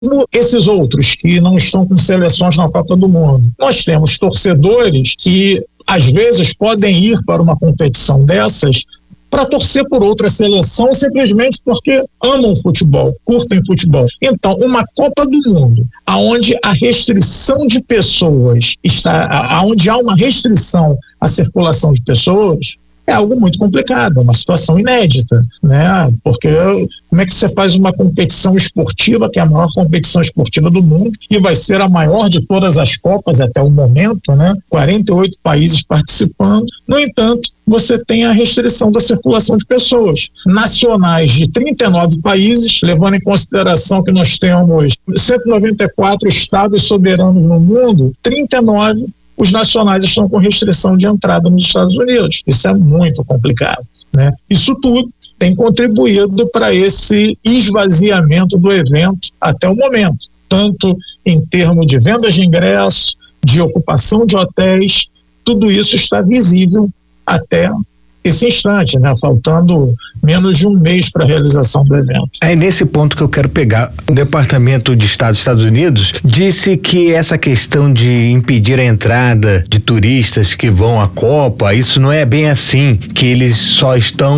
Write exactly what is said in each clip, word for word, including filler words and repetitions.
esses outros que não estão com seleções na Copa do Mundo. Nós temos torcedores que às vezes podem ir para uma competição dessas para torcer por outra seleção simplesmente porque amam futebol, curtem futebol. Então, uma Copa do Mundo, onde a restrição de pessoas está, onde há uma restrição à circulação de pessoas, é algo muito complicado, é uma situação inédita, né? Porque como é que você faz uma competição esportiva, que é a maior competição esportiva do mundo, e vai ser a maior de todas as Copas até o momento, né? quarenta e oito países participando. No entanto, você tem a restrição da circulação de pessoas. Nacionais de trinta e nove países, levando em consideração que nós temos cento e noventa e quatro estados soberanos no mundo, trinta e nove os nacionais estão com restrição de entrada nos Estados Unidos. Isso é muito complicado, né? Isso tudo tem contribuído para esse esvaziamento do evento até o momento, tanto em termos de vendas de ingressos, de ocupação de hotéis, tudo isso está visível até esse instante, né? Faltando menos de um mês para a realização do evento. É nesse ponto que eu quero pegar. O Departamento de Estado dos Estados Unidos disse que essa questão de impedir a entrada de turistas que vão à Copa, isso não é bem assim, que eles só estão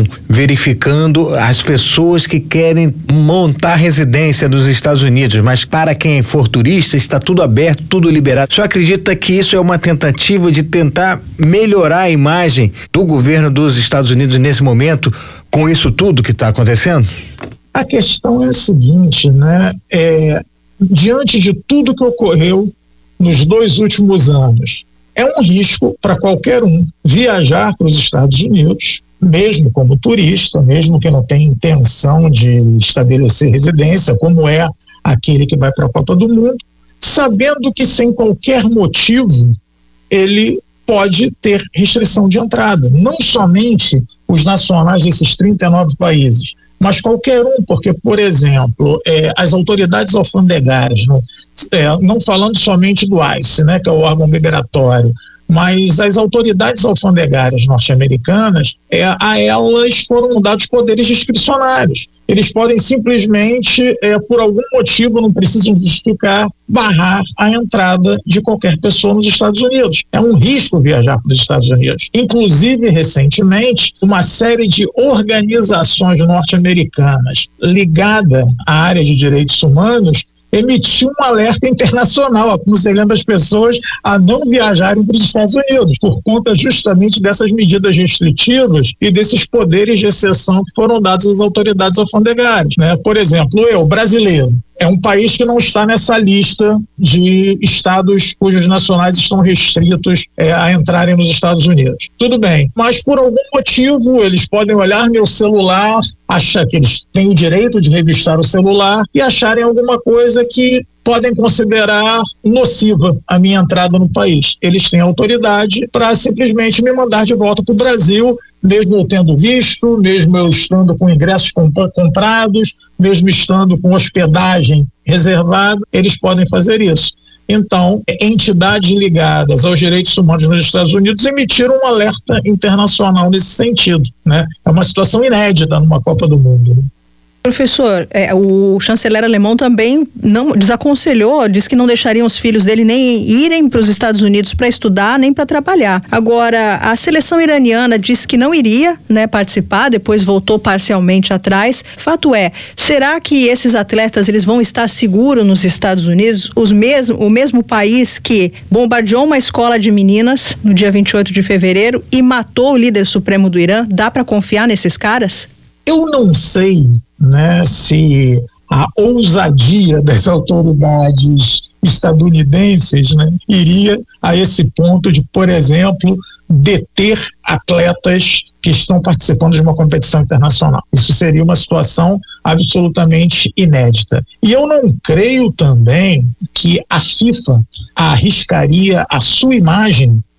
verificando as pessoas que querem montar residência nos Estados Unidos, mas para quem for turista está tudo aberto, tudo liberado. Só acredita que isso é uma tentativa de tentar melhorar a imagem do governo dos Estados Unidos nesse momento, com isso tudo que está acontecendo? A questão é a seguinte, né? É, diante de tudo que ocorreu nos dois últimos anos, é um risco para qualquer um viajar para os Estados Unidos, mesmo como turista, mesmo que não tenha intenção de estabelecer residência, como é aquele que vai para a Copa do Mundo, sabendo que sem qualquer motivo ele pode ter restrição de entrada. Não somente os nacionais desses trinta e nove países, mas qualquer um, porque, por exemplo, é, as autoridades alfandegárias, não, é, não falando somente do ICE, né, que é o órgão migratório, mas as autoridades alfandegárias norte-americanas, é, a elas foram dados poderes discricionários. Eles podem simplesmente, é, por algum motivo, não precisam justificar, barrar a entrada de qualquer pessoa nos Estados Unidos. É um risco viajar para os Estados Unidos. Inclusive, recentemente, uma série de organizações norte-americanas ligada à área de direitos humanos emitiu um alerta internacional aconselhando as pessoas a não viajarem para os Estados Unidos, por conta justamente dessas medidas restritivas e desses poderes de exceção que foram dados às autoridades alfandegárias, né? Por exemplo, eu, brasileiro, é um país que não está nessa lista de estados cujos nacionais estão restritos é, a entrarem nos Estados Unidos. Tudo bem, mas por algum motivo eles podem olhar meu celular, achar que eles têm o direito de revistar o celular e acharem alguma coisa que podem considerar nociva a minha entrada no país. Eles têm autoridade para simplesmente me mandar de volta para o Brasil, mesmo eu tendo visto, mesmo eu estando com ingressos comprados, mesmo estando com hospedagem reservada, eles podem fazer isso. Então, entidades ligadas aos direitos humanos nos Estados Unidos emitiram um alerta internacional nesse sentido, né? É uma situação inédita numa Copa do Mundo, né? Professor, é, o chanceler alemão também não desaconselhou, disse que não deixariam os filhos dele nem irem para os Estados Unidos para estudar, nem para trabalhar. Agora, a seleção iraniana disse que não iria, né, participar, depois voltou parcialmente atrás. Fato é, será que esses atletas eles vão estar seguros nos Estados Unidos, os mesmo, o mesmo país que bombardeou uma escola de meninas no dia vinte e oito de fevereiro e matou o líder supremo do Irã? Dá para confiar nesses caras? Eu não sei, né, se a ousadia das autoridades estadunidenses, né, iria a esse ponto de, por exemplo, deter atletas que estão participando de uma competição internacional. Isso seria uma situação absolutamente inédita. E eu não creio também que a FIFA arriscaria a sua imagem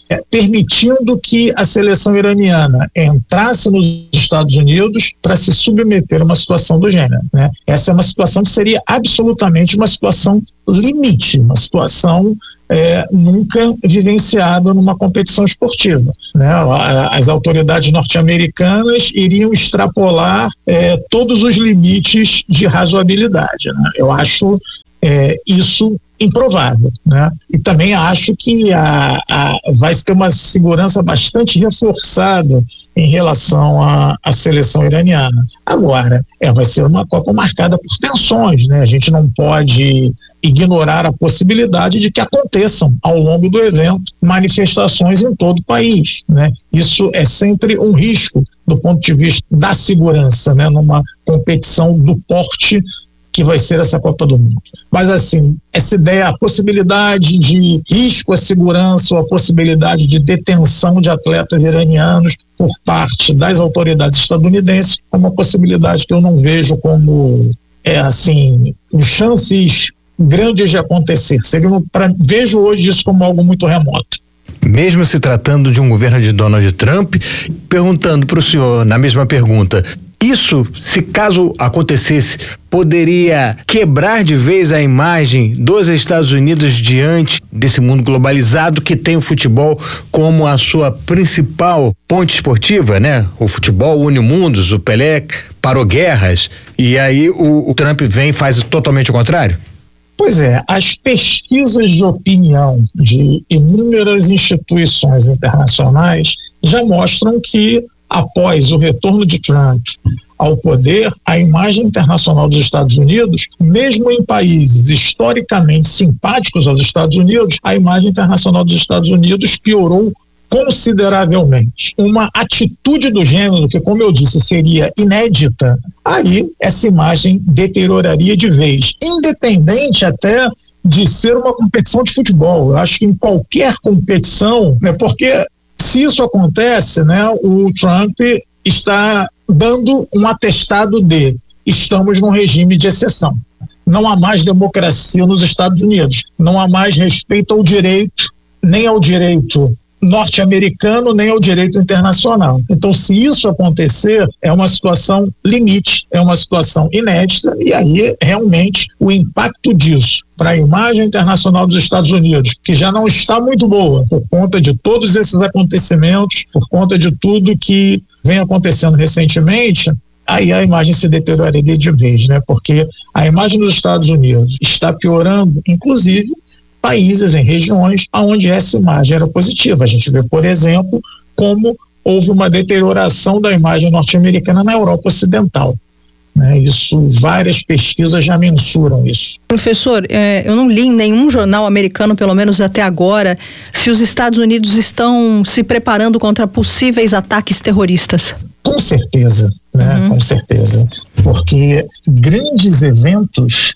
é, permitindo que a seleção iraniana entrasse nos Estados Unidos para se submeter a uma situação do gênero, né? Essa é uma situação que seria absolutamente uma situação limite, uma situação é, nunca vivenciada numa competição esportiva, né? As autoridades norte-americanas iriam extrapolar é, todos os limites de razoabilidade, né? Eu acho é, isso improvável, né? E também acho que a, a, vai ter uma segurança bastante reforçada em relação à, à seleção iraniana. Agora, é, vai ser uma Copa marcada por tensões, né? A gente não pode ignorar a possibilidade de que aconteçam ao longo do evento manifestações em todo o país, né? Isso é sempre um risco do ponto de vista da segurança, né? Numa competição do porte que vai ser essa Copa do Mundo. Mas assim, essa ideia, a possibilidade de risco à segurança ou a possibilidade de detenção de atletas iranianos por parte das autoridades estadunidenses é uma possibilidade que eu não vejo como, é assim, chances grandes de acontecer. Seria uma, pra, vejo hoje isso como algo muito remoto. Mesmo se tratando de um governo de Donald Trump, perguntando para o senhor, na mesma pergunta, isso, se caso acontecesse, poderia quebrar de vez a imagem dos Estados Unidos diante desse mundo globalizado que tem o futebol como a sua principal ponte esportiva, né? O futebol une mundos, o Pelé parou guerras, e aí o, o Trump vem e faz totalmente o contrário? Pois é, as pesquisas de opinião de inúmeras instituições internacionais já mostram que, após o retorno de Trump ao poder, a imagem internacional dos Estados Unidos, mesmo em países historicamente simpáticos aos Estados Unidos, a imagem internacional dos Estados Unidos piorou consideravelmente. Uma atitude do gênero que, como eu disse, seria inédita, aí essa imagem deterioraria de vez, independente até de ser uma competição de futebol. Eu acho que em qualquer competição, né, porque se isso acontece, né, o Trump está dando um atestado de estamos num regime de exceção. Não há mais democracia nos Estados Unidos, não há mais respeito ao direito, nem ao direito norte-americano, nem ao direito internacional. Então, se isso acontecer, é uma situação limite, é uma situação inédita, e aí realmente o impacto disso para a imagem internacional dos Estados Unidos, que já não está muito boa por conta de todos esses acontecimentos, por conta de tudo que vem acontecendo recentemente, aí a imagem se deterioraria de vez, né? Porque a imagem dos Estados Unidos está piorando, inclusive países, em regiões onde essa imagem era positiva. A gente vê, por exemplo, como houve uma deterioração da imagem norte-americana na Europa Ocidental. Né? Isso, várias pesquisas já mensuram isso. Professor, é, eu não li em nenhum jornal americano, pelo menos até agora, se os Estados Unidos estão se preparando contra possíveis ataques terroristas. Com certeza, né? Uhum. Com certeza. Porque grandes eventos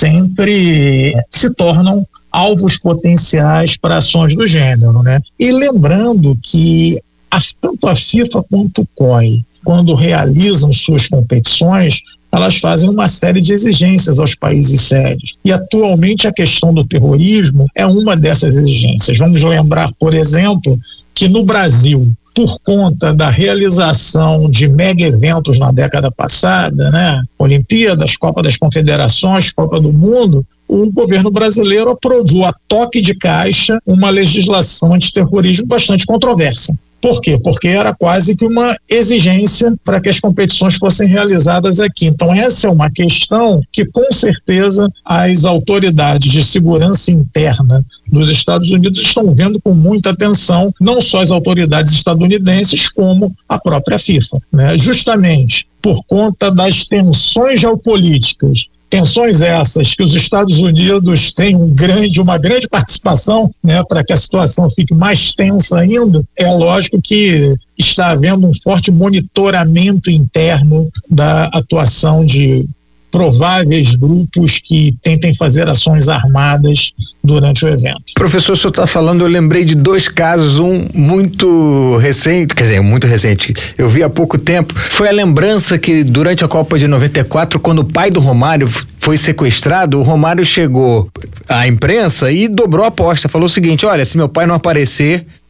sempre se tornam alvos potenciais para ações do gênero, né? E lembrando que a, tanto a FIFA quanto o C O I, quando realizam suas competições, elas fazem uma série de exigências aos países sede. E atualmente a questão do terrorismo é uma dessas exigências. Vamos lembrar, por exemplo, que no Brasil, por conta da realização de mega eventos na década passada, né? Olimpíadas, Copa das Confederações, Copa do Mundo, o governo brasileiro aprovou a toque de caixa uma legislação antiterrorismo bastante controversa. Por quê? Porque era quase que uma exigência para que as competições fossem realizadas aqui. Então essa é uma questão que com certeza as autoridades de segurança interna dos Estados Unidos estão vendo com muita atenção, não só as autoridades estadunidenses como a própria FIFA, né? Justamente por conta das tensões geopolíticas, tensões essas que os Estados Unidos têm um grande, uma grande participação, né, para que a situação fique mais tensa ainda. É lógico que está havendo um forte monitoramento interno da atuação de prováveis grupos que tentem fazer ações armadas durante o evento. Professor, o senhor está falando, eu lembrei de dois casos, um muito recente, quer dizer, muito recente, eu vi há pouco tempo, foi a lembrança que durante a Copa de noventa e quatro, quando o pai do Romário foi sequestrado, o Romário chegou à imprensa e dobrou a aposta, falou o seguinte: olha, se meu pai não aparecer,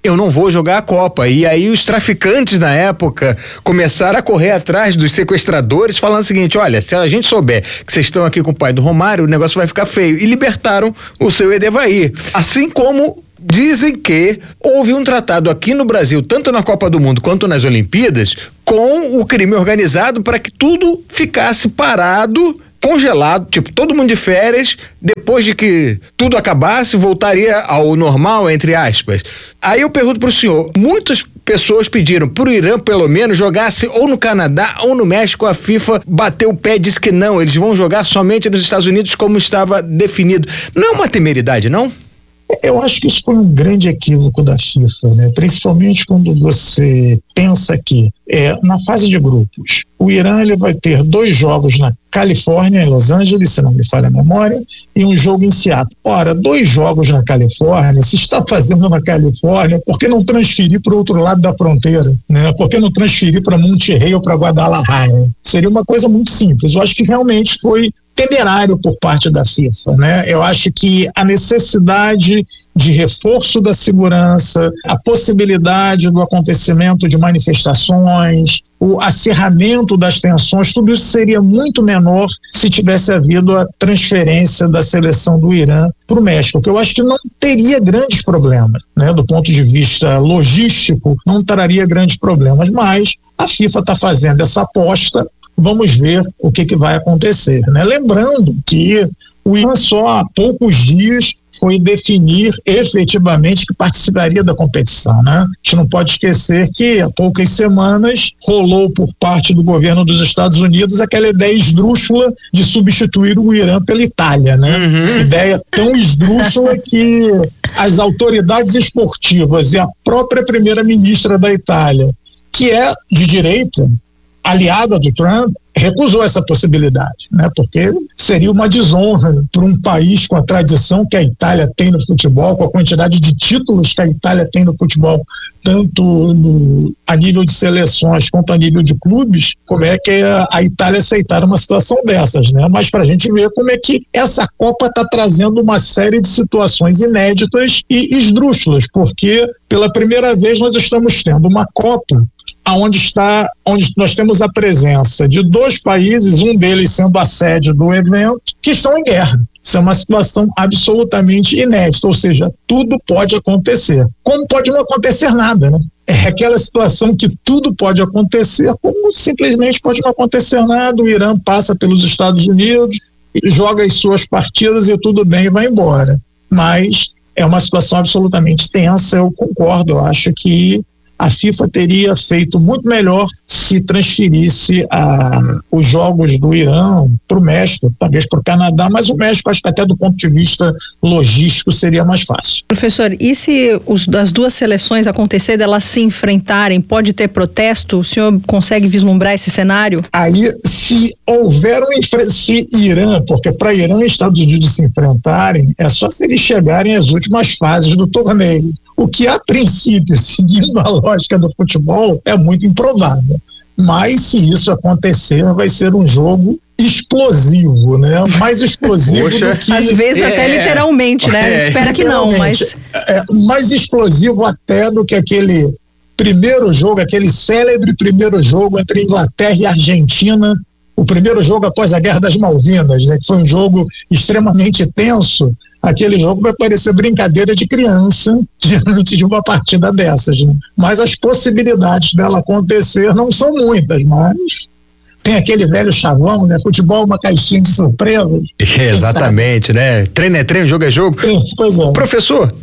eu não vou jogar a Copa. E aí os traficantes na época começaram a correr atrás dos sequestradores, falando o seguinte: olha, se a gente souber que vocês estão aqui com o pai do Romário, o negócio vai ficar feio. E libertaram o seu Edevair. Assim como dizem que houve um tratado aqui no Brasil, tanto na Copa do Mundo quanto nas Olimpíadas, com o crime organizado para que tudo ficasse parado, congelado, tipo, todo mundo de férias, depois de que tudo acabasse, voltaria ao normal, entre aspas. Aí eu pergunto pro senhor, muitas pessoas pediram pro Irã, pelo menos, jogasse ou no Canadá ou no México. A FIFA bateu o pé e disse que não, eles vão jogar somente nos Estados Unidos, como estava definido. Não é uma temeridade, não? Eu acho que isso foi um grande equívoco da FIFA, né? Principalmente quando você pensa que é, na fase de grupos, o Irã ele vai ter dois jogos na Califórnia, em Los Angeles, se não me falha a memória, e um jogo em Seattle. Ora, dois jogos na Califórnia, se está fazendo na Califórnia, por que não transferir para o outro lado da fronteira? Né? Por que não transferir para Monterrey ou para Guadalajara? Seria uma coisa muito simples. Eu acho que realmente foi temerário por parte da FIFA, né? Eu acho que a necessidade de reforço da segurança, a possibilidade do acontecimento de manifestações, o acerramento das tensões, tudo isso seria muito menor se tivesse havido a transferência da seleção do Irã para o México, que eu acho que não teria grandes problemas, né? Do ponto de vista logístico, não traria grandes problemas, mas a FIFA está fazendo essa aposta. Vamos ver o que, que vai acontecer, né? Lembrando que o Irã só há poucos dias foi definir efetivamente que participaria da competição, né? A gente não pode esquecer que há poucas semanas rolou por parte do governo dos Estados Unidos aquela ideia esdrúxula de substituir o Irã pela Itália, né? Uhum. Ideia tão esdrúxula que as autoridades esportivas e a própria primeira-ministra da Itália, que é de direita, aliada do Trump, recusou essa possibilidade, né? Porque seria uma desonra para um país com a tradição que a Itália tem no futebol, com a quantidade de títulos que a Itália tem no futebol, tanto no, a nível de seleções quanto a nível de clubes, como é que a, a Itália aceitar uma situação dessas, né? Mas para a gente ver como é que essa Copa está trazendo uma série de situações inéditas e esdrúxulas, porque pela primeira vez nós estamos tendo uma Copa onde está, onde nós temos a presença de dois países, um deles sendo a sede do evento, que estão em guerra. Isso é uma situação absolutamente inédita, ou seja, tudo pode acontecer. Como pode não acontecer nada, né? É aquela situação que tudo pode acontecer, como simplesmente pode não acontecer nada. O Irã passa pelos Estados Unidos, joga as suas partidas e tudo bem e vai embora. Mas é uma situação absolutamente tensa, eu concordo, eu acho que a FIFA teria feito muito melhor se transferisse a, os jogos do Irã para o México, talvez para o Canadá, mas o México acho que até do ponto de vista logístico seria mais fácil. Professor, e se os, as duas seleções acontecer delas se enfrentarem, pode ter protesto? O senhor consegue vislumbrar esse cenário? Aí, se houver um se Irã, porque para Irã e Estados Unidos se enfrentarem, é só se eles chegarem às últimas fases do torneio. O que, a princípio, seguindo a lógica do futebol, é muito improvável. Mas, se isso acontecer, vai ser um jogo explosivo, né? Mais explosivo Poxa, do que... Às vezes é, até literalmente, né? É, Espera que não, mas... É, mais explosivo até do que aquele primeiro jogo, aquele célebre primeiro jogo entre Inglaterra e Argentina, o primeiro jogo após a Guerra das Malvinas, né? Que foi um jogo extremamente tenso. Aquele jogo vai parecer brincadeira de criança diante de uma partida dessas, né? Mas as possibilidades dela acontecer não são muitas, mas tem aquele velho chavão, né? Futebol é uma caixinha de surpresas. É, exatamente, né? Treino é treino, jogo é jogo. É, pois é. Professor,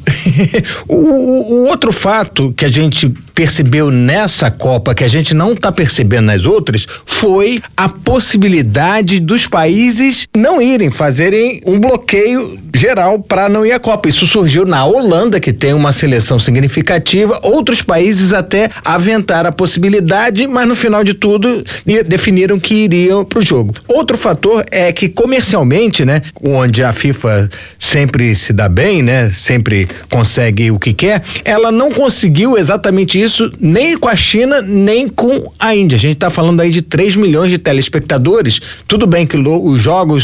o, o outro fato que a gente percebeu nessa Copa, que a gente não está percebendo nas outras, foi a possibilidade dos países não irem, fazerem um bloqueio geral para não ir à Copa. Isso surgiu na Holanda, que tem uma seleção significativa, outros países até aventaram a possibilidade, mas no final de tudo definiram que iriam para o jogo. Outro fator é que comercialmente, né, onde a FIFA sempre se dá bem, né, sempre consegue o que quer, ela não conseguiu exatamente isso nem com a China, nem com a Índia. A gente está falando aí de três milhões de telespectadores. Tudo bem que os jogos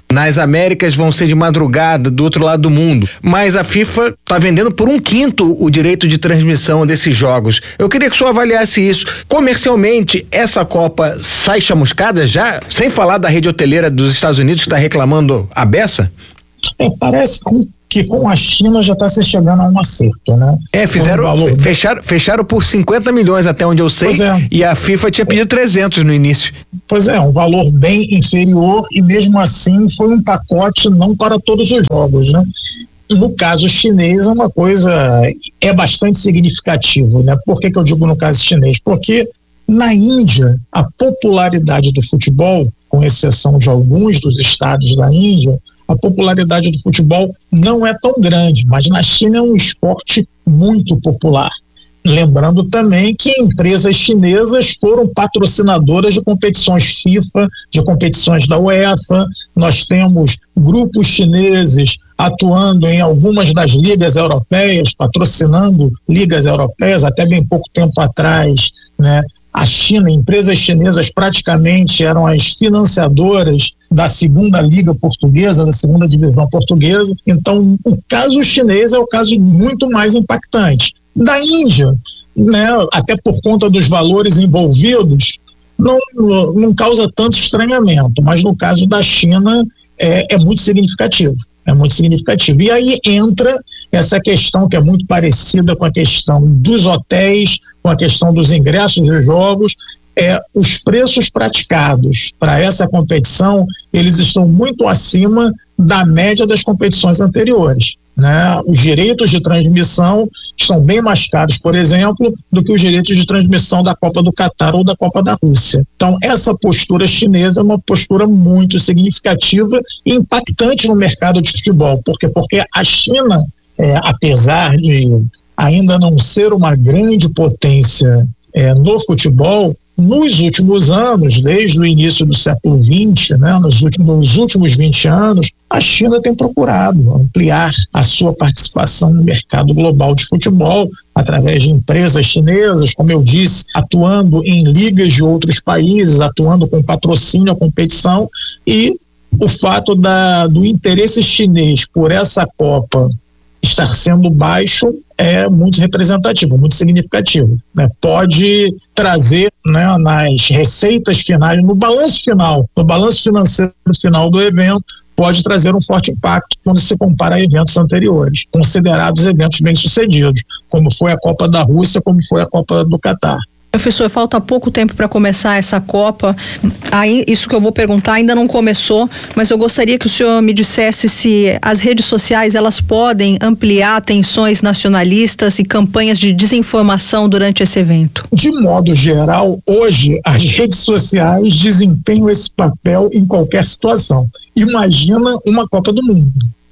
nas Américas vão ser de madrugada, do outro lado do mundo. Mas a FIFA está vendendo por um quinto o direito de transmissão desses jogos. Eu queria que o senhor avaliasse isso. Comercialmente, essa Copa sai chamuscada já? Sem falar da rede hoteleira dos Estados Unidos que está reclamando a beça? É, parece que com a China já está se chegando a um acerto, né? É, fizeram, um valor... fecharam, fecharam por cinquenta milhões até onde eu sei, é. E a FIFA tinha pedido trezentos no início. Pois é, um valor bem inferior e mesmo assim foi um pacote não para todos os jogos, né? No caso chinês é uma coisa, é bastante significativo, né? Por que que eu digo no caso chinês? Porque na Índia, a popularidade do futebol, com exceção de alguns dos estados da Índia, a popularidade do futebol não é tão grande, mas na China é um esporte muito popular. Lembrando também que empresas chinesas foram patrocinadoras de competições FIFA, de competições da UEFA. Nós temos grupos chineses atuando em algumas das ligas europeias, patrocinando ligas europeias, até bem pouco tempo atrás, né? A China, empresas chinesas praticamente eram as financiadoras da segunda liga portuguesa, da segunda divisão portuguesa. Então, o caso chinês é o caso muito mais impactante. Da Índia, né, até por conta dos valores envolvidos, não, não causa tanto estranhamento, mas no caso da China é, é muito significativo. É muito significativo. E aí entra essa questão que é muito parecida com a questão dos hotéis, com a questão dos ingressos dos jogos. É, os preços praticados para essa competição, eles estão muito acima da média das competições anteriores, né? Os direitos de transmissão são bem mais caros, por exemplo, do que os direitos de transmissão da Copa do Catar ou da Copa da Rússia. Então, essa postura chinesa é uma postura muito significativa e impactante no mercado de futebol. Por quê? Porque a China, é, apesar de ainda não ser uma grande potência é, no futebol, nos últimos anos, desde o início do século vinte, né, nos, últimos, nos últimos vinte anos, a China tem procurado ampliar a sua participação no mercado global de futebol através de empresas chinesas, como eu disse, atuando em ligas de outros países, atuando com patrocínio à competição, e o fato da, do interesse chinês por essa Copa estar sendo baixo é muito representativo, muito significativo, né? Pode trazer, né, nas receitas finais, no balanço final, no balanço financeiro final do evento, pode trazer um forte impacto quando se compara a eventos anteriores, considerados eventos bem-sucedidos, como foi a Copa da Rússia, como foi a Copa do Catar. Professor, falta pouco tempo para começar essa Copa. Aí, isso que eu vou perguntar ainda não começou, mas eu gostaria que o senhor me dissesse se as redes sociais elas podem ampliar tensões nacionalistas e campanhas de desinformação durante esse evento. De modo geral, hoje as redes sociais desempenham esse papel em qualquer situação. Imagina uma Copa do Mundo.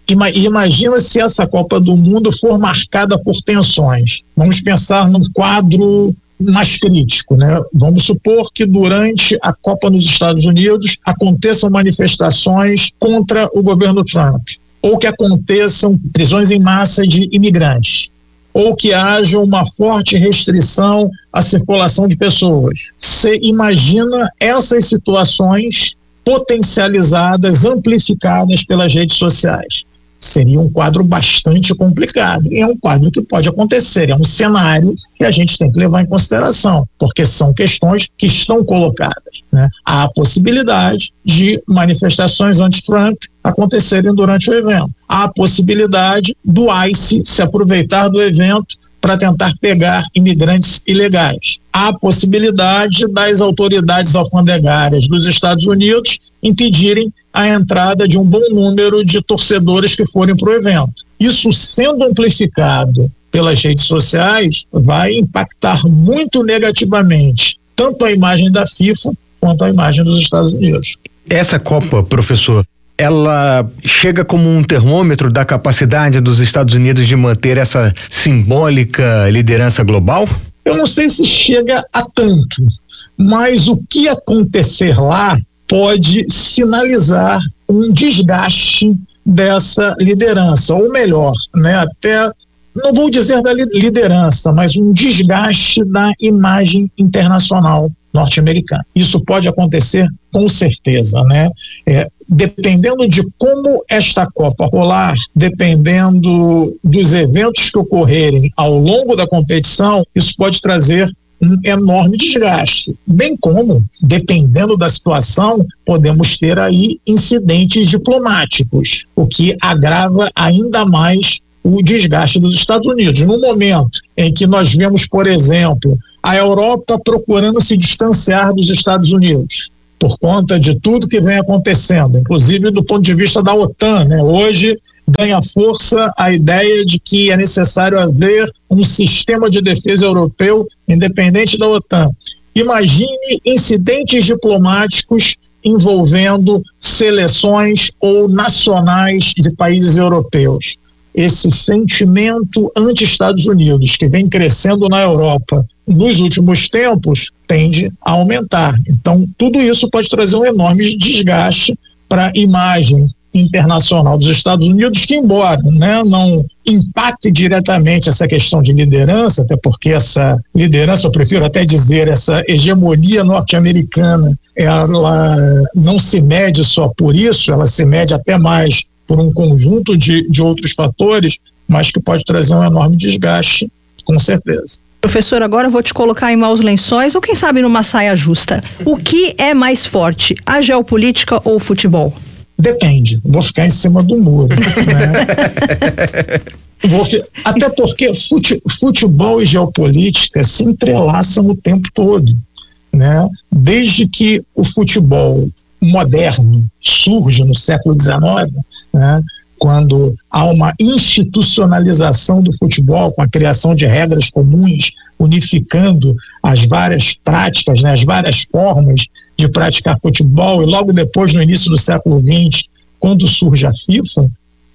Imagina se essa Copa do Mundo for marcada por tensões. Vamos pensar num quadro mais crítico, né? Vamos supor que durante a Copa nos Estados Unidos aconteçam manifestações contra o governo Trump, ou que aconteçam prisões em massa de imigrantes, ou que haja uma forte restrição à circulação de pessoas. Você imagina essas situações potencializadas, amplificadas pelas redes sociais. Seria um quadro bastante complicado. E é um quadro que pode acontecer, é um cenário que a gente tem que levar em consideração, porque são questões que estão colocadas, né? Há a possibilidade de manifestações anti-Trump acontecerem durante o evento. Há a possibilidade do ICE se aproveitar do evento para tentar pegar imigrantes ilegais. Há a possibilidade das autoridades alfandegárias dos Estados Unidos impedirem a entrada de um bom número de torcedores que forem para o evento. Isso sendo amplificado pelas redes sociais, vai impactar muito negativamente tanto a imagem da FIFA quanto a imagem dos Estados Unidos. Essa Copa, professor, ela chega como um termômetro da capacidade dos Estados Unidos de manter essa simbólica liderança global? Eu não sei se chega a tanto, mas o que acontecer lá pode sinalizar um desgaste dessa liderança, ou melhor, né, até, não vou dizer da liderança, mas um desgaste da imagem internacional norte-americana. Isso pode acontecer com certeza, né? É, dependendo de como esta Copa rolar, dependendo dos eventos que ocorrerem ao longo da competição, isso pode trazer um enorme desgaste, bem como, dependendo da situação, podemos ter aí incidentes diplomáticos, o que agrava ainda mais o desgaste dos Estados Unidos. No momento em que nós vemos, por exemplo, a Europa procurando se distanciar dos Estados Unidos, por conta de tudo que vem acontecendo, inclusive do ponto de vista da OTAN, né? Hoje ganha força a ideia de que é necessário haver um sistema de defesa europeu independente da OTAN. Imagine incidentes diplomáticos envolvendo seleções ou nacionais de países europeus. Esse sentimento anti-Estados Unidos que vem crescendo na Europa nos últimos tempos tende a aumentar. Então, tudo isso pode trazer um enorme desgaste para a imagem internacional dos Estados Unidos, que embora, né, não impacte diretamente essa questão de liderança, até porque essa liderança, eu prefiro até dizer, essa hegemonia norte-americana, ela não se mede só por isso, ela se mede até mais por um conjunto de, de outros fatores, mas que pode trazer um enorme desgaste, com certeza. Professor, agora eu vou te colocar em maus lençóis ou quem sabe numa saia justa. O que é mais forte, a geopolítica ou o futebol? Depende, vou ficar em cima do muro, né? Vou, até porque fute, futebol e geopolítica se entrelaçam o tempo todo, né? Desde que o futebol moderno surge no século dezenove, né? Quando há uma institucionalização do futebol, com a criação de regras comuns, unificando as várias práticas, né, as várias formas de praticar futebol, e logo depois, no início do século vinte, quando surge a FIFA,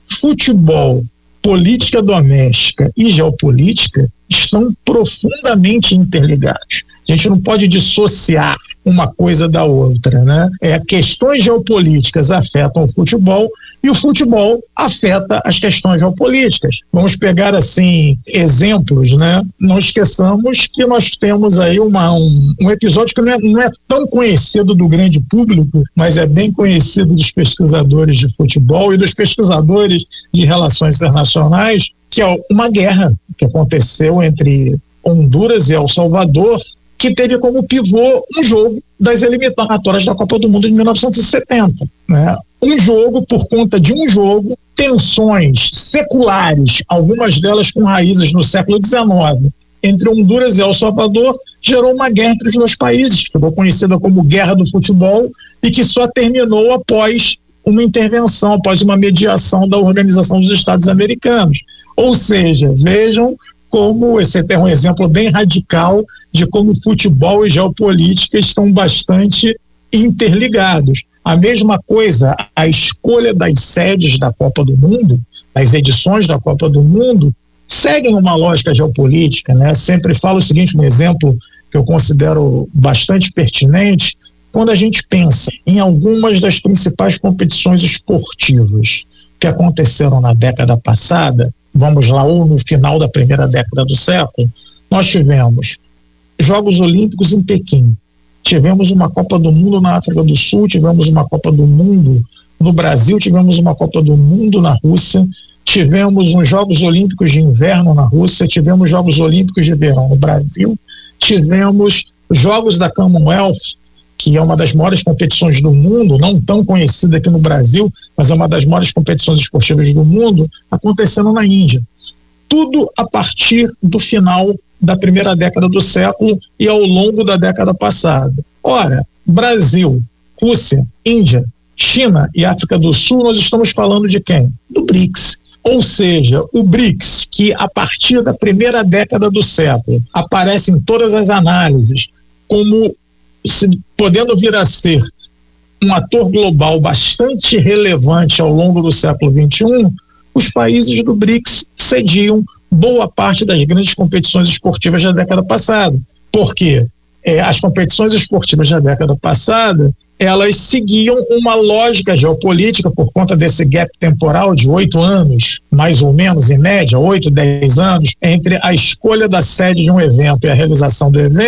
futebol, política doméstica e geopolítica estão profundamente interligados. A gente não pode dissociar uma coisa da outra, né? É, questões geopolíticas afetam o futebol e o futebol afeta as questões geopolíticas. Vamos pegar, assim, exemplos, né? Não esqueçamos que nós temos aí uma, um, um episódio que não é, não é tão conhecido do grande público, mas é bem conhecido dos pesquisadores de futebol e dos pesquisadores de relações internacionais, que é uma guerra que aconteceu entre Honduras e El Salvador, que teve como pivô um jogo das eliminatórias da Copa do Mundo de mil novecentos e setenta. Né? Um jogo, por conta de um jogo, tensões seculares, algumas delas com raízes no século dezenove, entre Honduras e El Salvador, gerou uma guerra entre os dois países, que ficou conhecida como Guerra do Futebol, e que só terminou após uma intervenção, após uma mediação da Organização dos Estados Americanos. Ou seja, vejam como esse é um exemplo bem radical de como futebol e geopolítica estão bastante interligados. A mesma coisa, a escolha das sedes da Copa do Mundo, das edições da Copa do Mundo, seguem uma lógica geopolítica, né? Sempre falo o seguinte, um exemplo que eu considero bastante pertinente, quando a gente pensa em algumas das principais competições esportivas que aconteceram na década passada, vamos lá, ou no final da primeira década do século, nós tivemos Jogos Olímpicos em Pequim, tivemos uma Copa do Mundo na África do Sul, tivemos uma Copa do Mundo no Brasil, tivemos uma Copa do Mundo na Rússia, tivemos os Jogos Olímpicos de Inverno na Rússia, tivemos Jogos Olímpicos de Verão no Brasil, tivemos Jogos da Commonwealth, que é uma das maiores competições do mundo, não tão conhecida aqui no Brasil, mas é uma das maiores competições esportivas do mundo, acontecendo na Índia. Tudo a partir do final da primeira década do século e ao longo da década passada. Ora, Brasil, Rússia, Índia, China e África do Sul, nós estamos falando de quem? Do BRICS. Ou seja, o BRICS, que a partir da primeira década do século aparece em todas as análises como se, podendo vir a ser um ator global bastante relevante ao longo do século vinte e um, os países do BRICS cediam boa parte das grandes competições esportivas da década passada. Por quê? É, as competições esportivas da década passada, elas seguiam uma lógica geopolítica por conta desse gap temporal de oito anos, mais ou menos, em média, oito, dez anos, entre a escolha da sede de um evento e a realização do evento,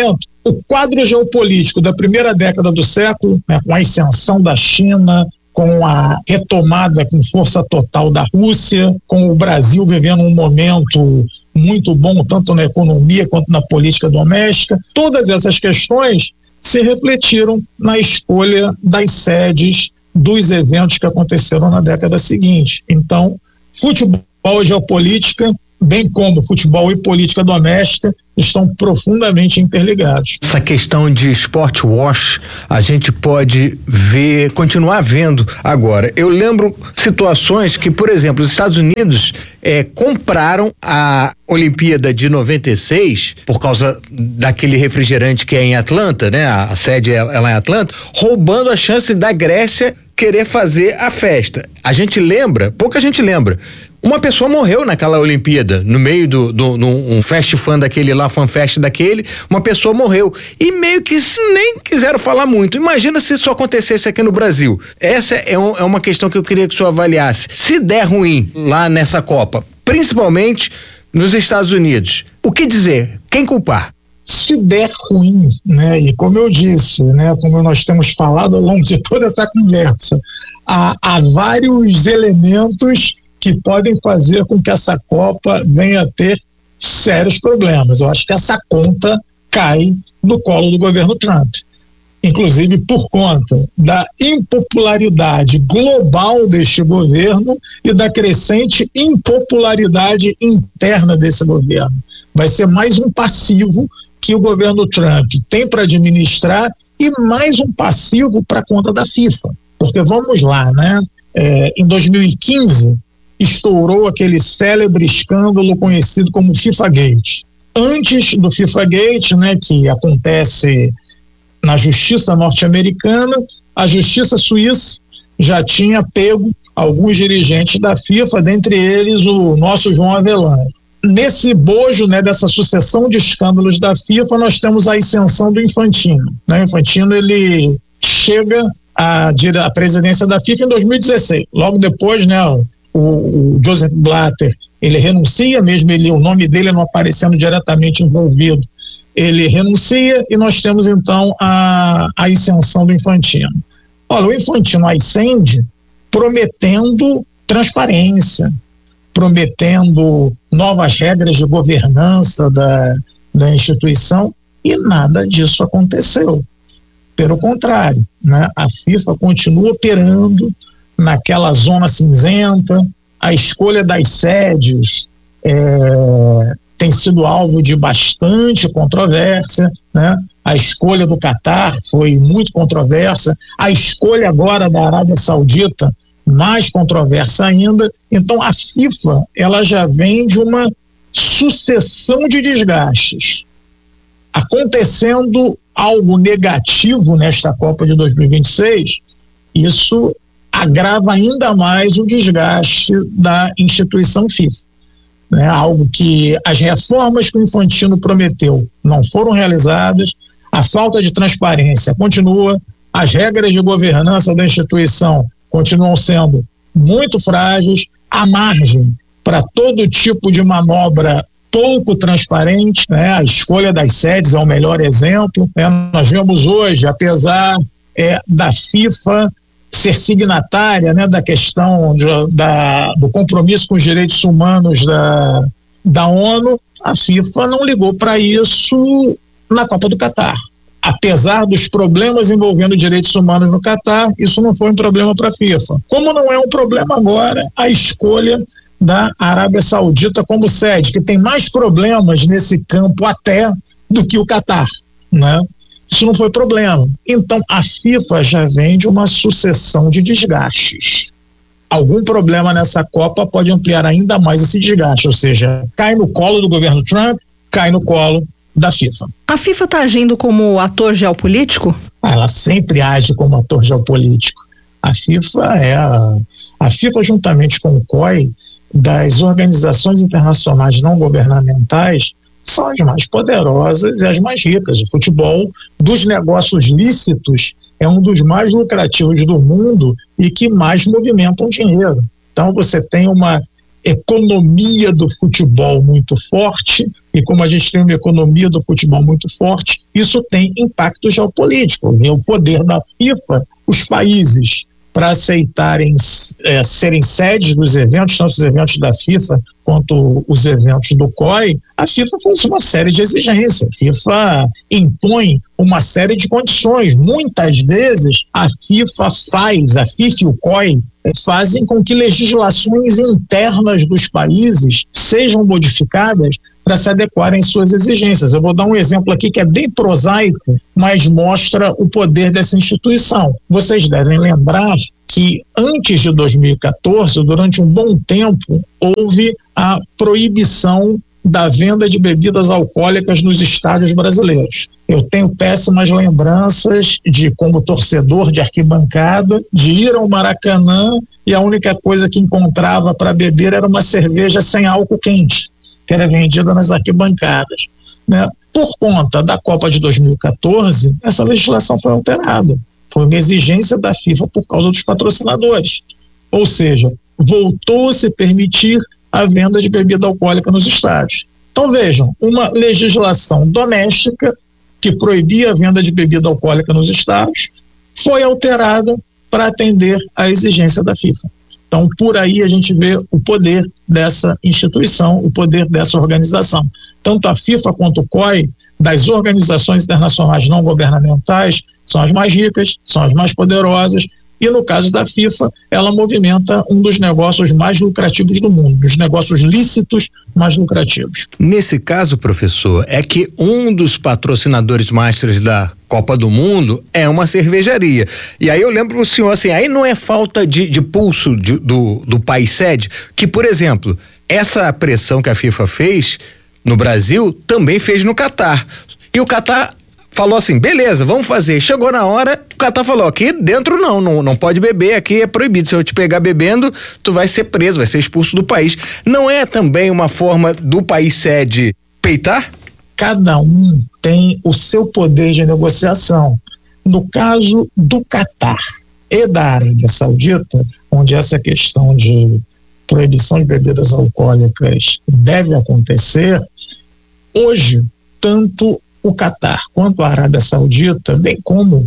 o quadro geopolítico da primeira década do século, né, com a ascensão da China, com a retomada com força total da Rússia, com o Brasil vivendo um momento muito bom, tanto na economia quanto na política doméstica, todas essas questões se refletiram na escolha das sedes dos eventos que aconteceram na década seguinte. Então, futebol e geopolítica, bem como futebol e política doméstica, estão profundamente interligados. Essa questão de sport wash, a gente pode ver, continuar vendo agora. Eu lembro situações que, por exemplo, os Estados Unidos é, compraram a Olimpíada de noventa e seis, por causa daquele refrigerante que é em Atlanta, né? A, a sede é, é lá em Atlanta, roubando a chance da Grécia querer fazer a festa. A gente lembra, pouca gente lembra, uma pessoa morreu naquela Olimpíada, no meio do, do, do um fast fan daquele lá, fanfest daquele, uma pessoa morreu. E meio que nem quiseram falar muito. Imagina se isso acontecesse aqui no Brasil. Essa é, um, é uma questão que eu queria que o senhor avaliasse. Se der ruim lá nessa Copa, principalmente nos Estados Unidos, o que dizer? Quem culpar? Se der ruim, né, e como eu disse, né, como nós temos falado ao longo de toda essa conversa, há, há vários elementos que podem fazer com que essa Copa venha a ter sérios problemas. Eu acho que essa conta cai no colo do governo Trump, inclusive por conta da impopularidade global deste governo e da crescente impopularidade interna desse governo. Vai ser mais um passivo que o governo Trump tem para administrar e mais um passivo para a conta da FIFA. Porque vamos lá, né? É, em dois mil e quinze, estourou aquele célebre escândalo conhecido como FIFA Gate. Antes do FIFA Gate, né, que acontece na justiça norte-americana, a justiça suíça já tinha pego alguns dirigentes da FIFA, dentre eles o nosso João Avelange. Nesse bojo, né, dessa sucessão de escândalos da FIFA, nós temos a ascensão do Infantino. Né? O Infantino, ele chega à, à presidência da FIFA em dois mil e dezesseis. Logo depois, né, o, o Joseph Blatter, ele renuncia, mesmo ele, o nome dele não aparecendo diretamente envolvido, ele renuncia e nós temos então a, a ascensão do Infantino. Olha, o Infantino ascende prometendo transparência, prometendo novas regras de governança da, da instituição, e nada disso aconteceu. Pelo contrário, né, a FIFA continua operando naquela zona cinzenta, a escolha das sedes é, tem sido alvo de bastante controvérsia, né? A escolha do Catar foi muito controversa, a escolha agora da Arábia Saudita mais controversa ainda. Então a FIFA, ela já vem de uma sucessão de desgastes. Acontecendo algo negativo nesta Copa de dois mil e vinte e seis, isso agrava ainda mais o desgaste da instituição FIFA. Né? Algo que as reformas que o Infantino prometeu não foram realizadas, a falta de transparência continua, as regras de governança da instituição continuam sendo muito frágeis, a margem para todo tipo de manobra pouco transparente, né? A escolha das sedes é o melhor exemplo, né? Nós vemos hoje, apesar é, da FIFA ser signatária, né, da questão de, da, do compromisso com os direitos humanos da, da ONU, a FIFA não ligou para isso na Copa do Catar. Apesar dos problemas envolvendo direitos humanos no Catar, isso não foi um problema para a FIFA. Como não é um problema agora a escolha da Arábia Saudita como sede, que tem mais problemas nesse campo até do que o Catar, né? Isso não foi problema. Então a FIFA já vem de uma sucessão de desgastes. Algum problema nessa Copa pode ampliar ainda mais esse desgaste, ou seja, cai no colo do governo Trump, cai no colo da FIFA. A FIFA está agindo como ator geopolítico? Ela sempre age como ator geopolítico. A FIFA é a, a FIFA, juntamente com o C O I, das organizações internacionais não governamentais, são as mais poderosas e as mais ricas. O futebol, dos negócios lícitos, é um dos mais lucrativos do mundo e que mais movimentam dinheiro. Então você tem uma economia do futebol muito forte, e como a gente tem uma economia do futebol muito forte, isso tem impacto geopolítico. E o poder da FIFA, os países para aceitarem é, serem sedes dos eventos, tanto os eventos da FIFA quanto os eventos do C O I, a FIFA faz uma série de exigências. A FIFA impõe uma série de condições. Muitas vezes a FIFA faz, a FIFA e o C O I fazem com que legislações internas dos países sejam modificadas para se adequarem às suas exigências. Eu vou dar um exemplo aqui que é bem prosaico, mas mostra o poder dessa instituição. Vocês devem lembrar que antes de dois mil e quatorze, durante um bom tempo, houve a proibição da venda de bebidas alcoólicas nos estádios brasileiros. Eu tenho péssimas lembranças de, como torcedor de arquibancada, de ir ao Maracanã e a única coisa que encontrava para beber era uma cerveja sem álcool quente, que era vendida nas arquibancadas, né? Por conta da Copa de dois mil e quatorze, essa legislação foi alterada. Foi uma exigência da FIFA por causa dos patrocinadores. Ou seja, voltou a se permitir a venda de bebida alcoólica nos estádios. Então vejam, uma legislação doméstica que proibia a venda de bebida alcoólica nos estádios foi alterada para atender à exigência da FIFA. Então, por aí a gente vê o poder dessa instituição, o poder dessa organização. Tanto a FIFA quanto o C O I, das organizações internacionais não governamentais, são as mais ricas, são as mais poderosas, e no caso da FIFA, ela movimenta um dos negócios mais lucrativos do mundo, dos negócios lícitos mais lucrativos. Nesse caso, professor, é que um dos patrocinadores masters da Copa do Mundo é uma cervejaria. E aí eu lembro o senhor assim, aí não é falta de, de pulso de, do, do país sede, que, por exemplo, essa pressão que a FIFA fez no Brasil também fez no Catar. E o Catar falou assim, beleza, vamos fazer. Chegou na hora, o Catar falou, aqui dentro não, não, não pode beber, aqui é proibido. Se eu te pegar bebendo, tu vai ser preso, vai ser expulso do país. Não é também uma forma do país sede peitar? Cada um tem o seu poder de negociação. No caso do Catar e da Arábia Saudita, onde essa questão de proibição de bebidas alcoólicas deve acontecer, hoje, tanto o Catar quanto a Arábia Saudita, bem como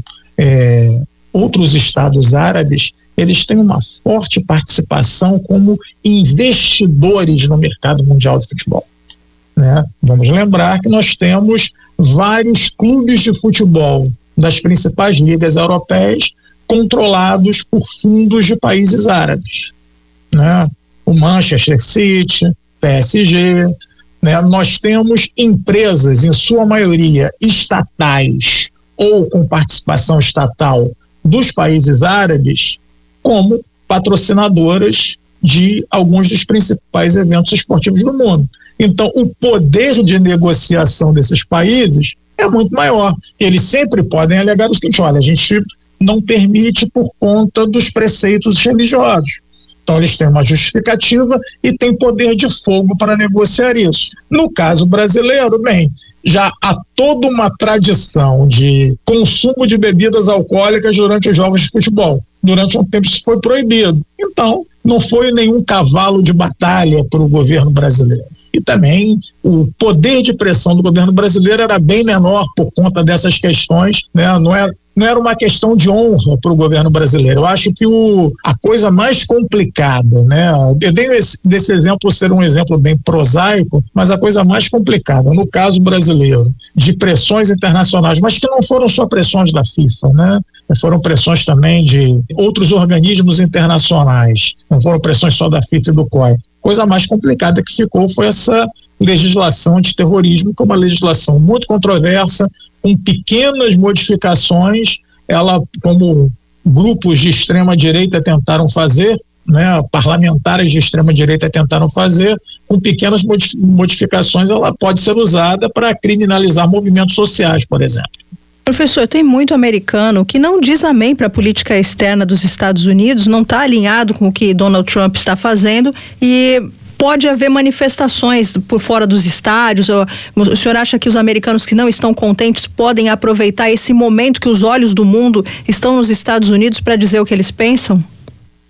é, outros estados árabes, eles têm uma forte participação como investidores no mercado mundial de futebol, né? Vamos lembrar que nós temos vários clubes de futebol das principais ligas europeias controlados por fundos de países árabes, né? O Manchester City, P S G, né? Nós temos empresas, em sua maioria estatais ou com participação estatal dos países árabes, como patrocinadoras de alguns dos principais eventos esportivos do mundo. Então, o poder de negociação desses países é muito maior. Eles sempre podem alegar o seguinte, olha, a gente não permite por conta dos preceitos religiosos. Então, eles têm uma justificativa e têm poder de fogo para negociar isso. No caso brasileiro, bem, já há toda uma tradição de consumo de bebidas alcoólicas durante os jogos de futebol. Durante um tempo isso foi proibido. Então, não foi nenhum cavalo de batalha para o governo brasileiro. E também o poder de pressão do governo brasileiro era bem menor por conta dessas questões, né? Não era, não era uma questão de honra para o governo brasileiro. Eu acho que o, a coisa mais complicada, né? Eu dei esse, desse exemplo ser um exemplo bem prosaico, mas a coisa mais complicada, no caso brasileiro, de pressões internacionais, mas que não foram só pressões da FIFA, né? Foram pressões também de outros organismos internacionais, não foram pressões só da FIFA e do C O I. Coisa mais complicada que ficou foi essa legislação de terrorismo, que é uma legislação muito controversa, com pequenas modificações, ela, como grupos de extrema-direita tentaram fazer, né, parlamentares de extrema-direita tentaram fazer, com pequenas modificações, ela pode ser usada para criminalizar movimentos sociais, por exemplo. Professor, tem muito americano que não diz amém para a política externa dos Estados Unidos, não está alinhado com o que Donald Trump está fazendo e pode haver manifestações por fora dos estádios. O senhor acha que os americanos que não estão contentes podem aproveitar esse momento que os olhos do mundo estão nos Estados Unidos para dizer o que eles pensam?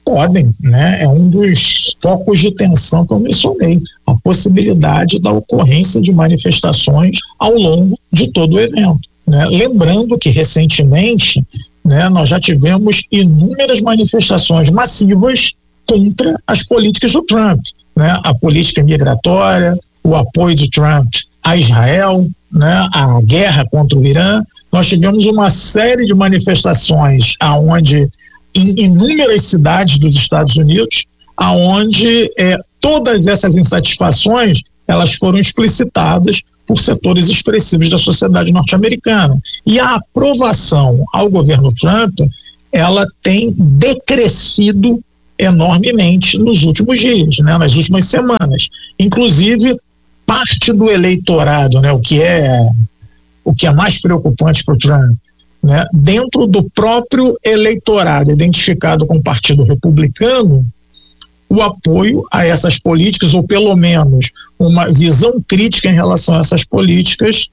podem, né? É um dos focos de tensão que eu mencionei, a possibilidade da ocorrência de manifestações ao longo de todo o evento, né? Lembrando que recentemente, né, nós já tivemos inúmeras manifestações massivas contra as políticas do Trump, né? A política migratória, o apoio de Trump a Israel, né? A guerra contra o Irã. Nós tivemos uma série de manifestações aonde em inúmeras cidades dos Estados Unidos, aonde é, todas essas insatisfações elas foram explicitadas por setores expressivos da sociedade norte-americana. E a aprovação ao governo Trump, ela tem decrescido enormemente nos últimos dias, né, nas últimas semanas. Inclusive, parte do eleitorado, né, o que é, o que é mais preocupante para o Trump, né, dentro do próprio eleitorado identificado com o Partido Republicano, o apoio a essas políticas, ou pelo menos uma visão crítica em relação a essas políticas,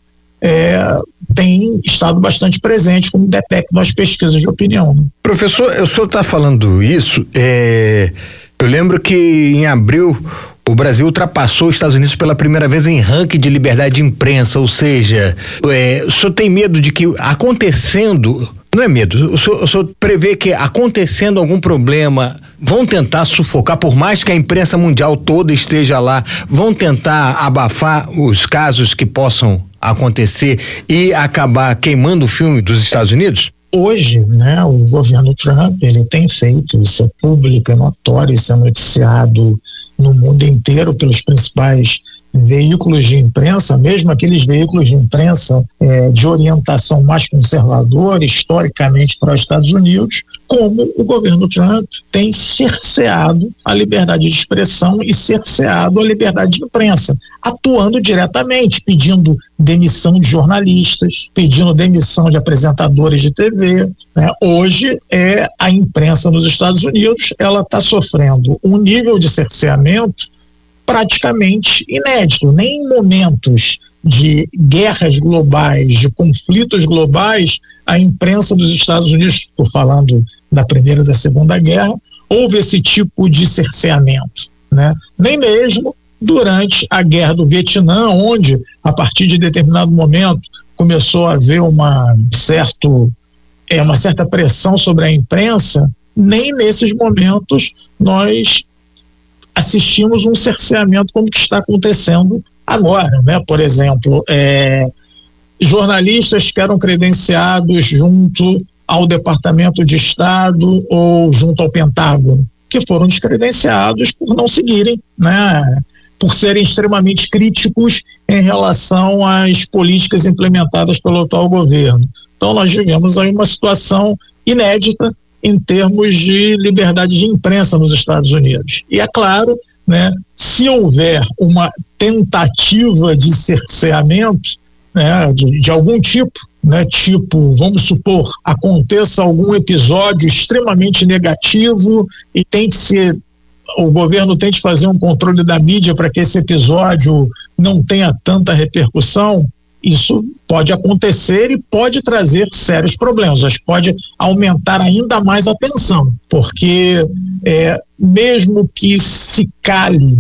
é, tem estado bastante presente, como detectam as pesquisas de opinião. Né? Professor, o senhor está falando isso, é, eu lembro que em abril o Brasil ultrapassou os Estados Unidos pela primeira vez em ranking de liberdade de imprensa, ou seja, é, o senhor tem medo de que acontecendo, não é medo, o senhor, o senhor prevê que acontecendo algum problema, vão tentar sufocar, por mais que a imprensa mundial toda esteja lá, vão tentar abafar os casos que possam acontecer e acabar queimando o filme dos Estados Unidos? Hoje, né, o governo Trump, ele tem feito, isso é público, é notório, isso é noticiado no mundo inteiro pelos principais veículos de imprensa, mesmo aqueles veículos de imprensa é, de orientação mais conservadora, historicamente para os Estados Unidos, como o governo Trump tem cerceado a liberdade de expressão e cerceado a liberdade de imprensa, atuando diretamente, pedindo demissão de jornalistas, pedindo demissão de apresentadores de T V. Né? Hoje, é, a imprensa nos Estados Unidos, ela está sofrendo um nível de cerceamento praticamente inédito. Nem em momentos de guerras globais, de conflitos globais, a imprensa dos Estados Unidos, estou falando da Primeira e da Segunda Guerra, houve esse tipo de cerceamento, né? Nem mesmo durante a Guerra do Vietnã, onde, a partir de determinado momento, começou a haver uma, certo, é, uma certa pressão sobre a imprensa, nem nesses momentos nós assistimos um cerceamento como que está acontecendo agora, né? Por exemplo, é, jornalistas que eram credenciados junto ao Departamento de Estado ou junto ao Pentágono, que foram descredenciados por não seguirem, né? Por serem extremamente críticos em relação às políticas implementadas pelo atual governo. Então nós vivemos aí uma situação inédita em termos de liberdade de imprensa nos Estados Unidos. E é claro, né, se houver uma tentativa de cerceamento, né, de, de algum tipo, né, tipo, vamos supor, aconteça algum episódio extremamente negativo e tente ser, o governo tente fazer um controle da mídia para que esse episódio não tenha tanta repercussão, isso pode acontecer e pode trazer sérios problemas, acho que pode aumentar ainda mais a tensão, porque é, mesmo que se cale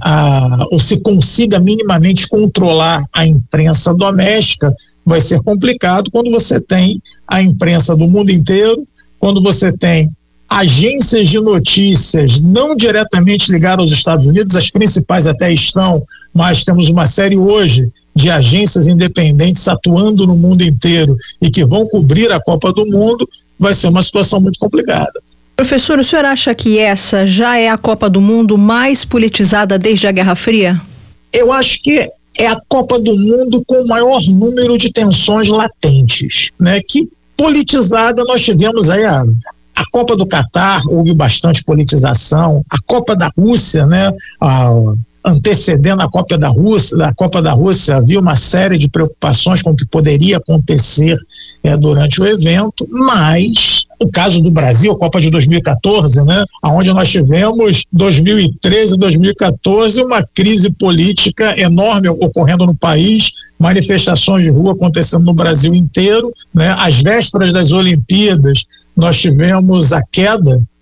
a, ou se consiga minimamente controlar a imprensa doméstica, vai ser complicado quando você tem a imprensa do mundo inteiro, quando você tem agências de notícias não diretamente ligadas aos Estados Unidos, as principais até estão, mas temos uma série hoje de agências independentes atuando no mundo inteiro e que vão cobrir a Copa do Mundo, vai ser uma situação muito complicada. Professor, o senhor acha que essa já é a Copa do Mundo mais politizada desde a Guerra Fria? Eu acho que é a Copa do Mundo com o maior número de tensões latentes, né? Que politizada nós tivemos aí a A Copa do Catar, houve bastante politização. A Copa da Rússia, né, a, antecedendo a Copa da Rússia, a Copa da Rússia, havia uma série de preocupações com o que poderia acontecer é, durante o evento, mas o caso do Brasil, a Copa de dois mil e quatorze, né, onde nós tivemos dois mil e treze e dois mil e quatorze uma crise política enorme ocorrendo no país, manifestações de rua acontecendo no Brasil inteiro, né, às vésperas das Olimpíadas, nós tivemos a queda,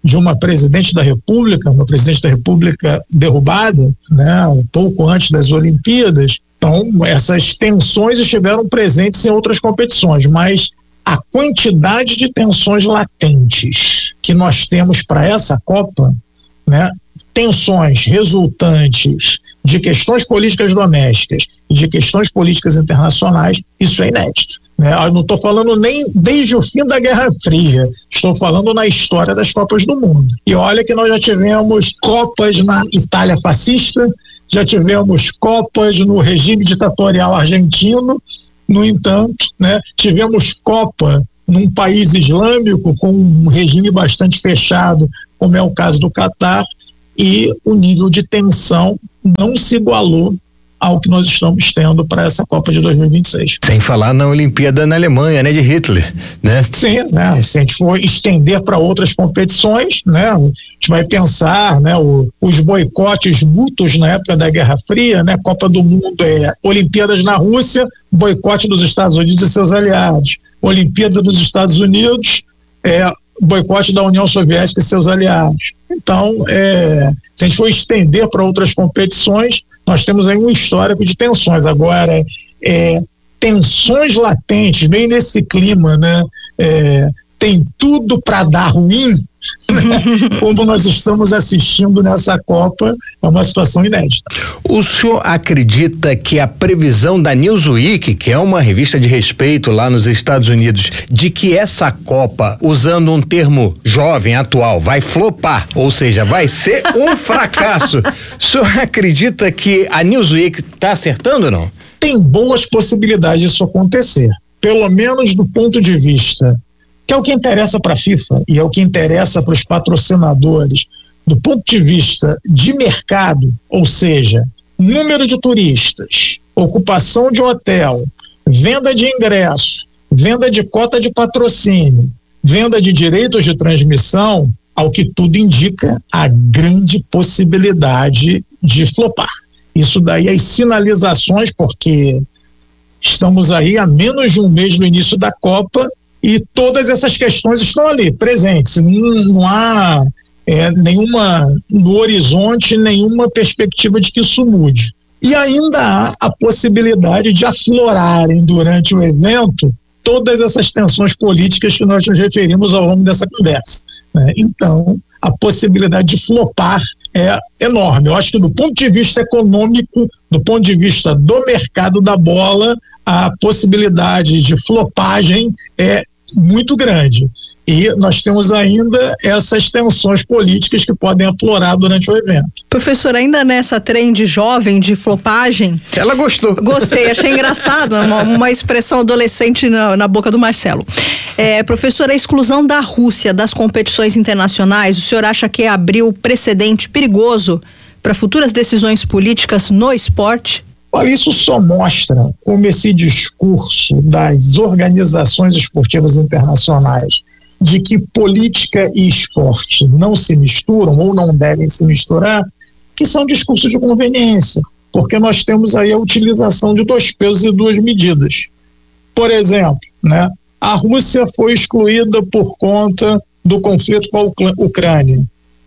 de uma presidente da República, uma presidente da República derrubada, né, um pouco antes das Olimpíadas. Então, essas tensões estiveram presentes em outras competições, mas a quantidade de tensões latentes que nós temos para essa Copa, né, tensões resultantes de questões políticas domésticas e de questões políticas internacionais, isso é inédito. Né? Eu não estou falando nem desde o fim da Guerra Fria, estou falando na história das Copas do Mundo. E olha que nós já tivemos Copas na Itália fascista, já tivemos Copas no regime ditatorial argentino, no entanto, né, tivemos Copa num país islâmico com um regime bastante fechado, como é o caso do Catar, e o nível de tensão não se igualou ao que nós estamos tendo para essa Copa de dois mil e vinte e seis. Sem falar na Olimpíada na Alemanha, né, de Hitler, né? Sim, né? Se a gente for estender para outras competições, né, a gente vai pensar, né, o, os boicotes mútuos na época da Guerra Fria, né, Copa do Mundo é Olimpíadas na Rússia, boicote dos Estados Unidos e seus aliados. Olimpíada dos Estados Unidos é boicote da União Soviética e seus aliados. Então, é, se a gente for estender para outras competições, nós temos aí um histórico de tensões. Agora, é, tensões latentes, bem nesse clima, né? É, tem tudo para dar ruim, né? Como nós estamos assistindo nessa Copa, é uma situação inédita. O senhor acredita que a previsão da Newsweek, que é uma revista de respeito lá nos Estados Unidos, de que essa Copa, usando um termo jovem, atual, vai flopar, ou seja, vai ser um fracasso, o senhor acredita que a Newsweek está acertando ou não? Tem boas possibilidades disso acontecer, pelo menos do ponto de vista que é o que interessa para a FIFA e é o que interessa para os patrocinadores, do ponto de vista de mercado, ou seja, número de turistas, ocupação de hotel, venda de ingresso, venda de cota de patrocínio, venda de direitos de transmissão, ao que tudo indica, a grande possibilidade de flopar. Isso daí, as sinalizações, porque estamos aí a menos de um mês do início da Copa, e todas essas questões estão ali, presentes. Não, não há é, nenhuma, no horizonte, nenhuma perspectiva de que isso mude. E ainda há a possibilidade de aflorarem durante o evento todas essas tensões políticas que nós nos referimos ao longo dessa conversa, né? Então, a possibilidade de flopar é enorme. Eu acho que do ponto de vista econômico, do ponto de vista do mercado da bola, a possibilidade de flopagem é muito grande. E nós temos ainda essas tensões políticas que podem aflorar durante o evento. Professor, ainda nessa trend jovem de flopagem... Ela gostou. Gostei, achei engraçado, uma, uma expressão adolescente na, na boca do Marcelo. É, professor, a exclusão da Rússia das competições internacionais, o senhor acha que abriu precedente perigoso para futuras decisões políticas no esporte? Olha, isso só mostra como esse discurso das organizações esportivas internacionais de que política e esporte não se misturam ou não devem se misturar, que são discursos de conveniência, porque nós temos aí a utilização de dois pesos e duas medidas. Por exemplo, né, a Rússia foi excluída por conta do conflito com a Ucrânia.